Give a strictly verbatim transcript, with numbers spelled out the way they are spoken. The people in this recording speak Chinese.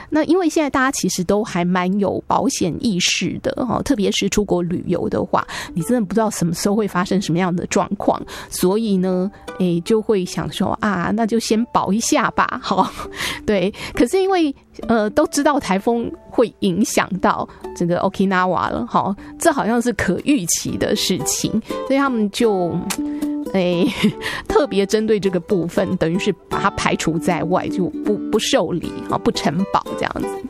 那因为现在大家其实都还蛮有保险意识的哈，特别是出国旅游的话，你真的不知道什么时候会发生什么样的状况，所以呢，诶，就会想说啊，那就先保一下吧，好，对。可是因为呃都知道台风会影响到这个 Okinawa 了，好，这好像是可预期的事情，所以他们就。诶，特别针对这个部分，等于是把它排除在外，就不不受理啊，不承保这样子。